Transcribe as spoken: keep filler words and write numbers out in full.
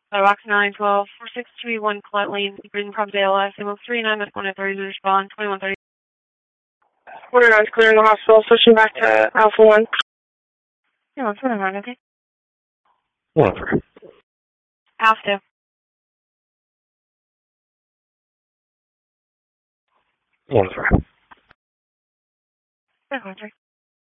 Uh, Box nine twelve four six two one Colette Lane, Green Providale, Signal three nine one at thirty, respond twenty-one thirty. Order nine is clearing the hospital, switching back to Alpha one. Yeah, that's what I'm okay. One three. Alpha two. One three. One three.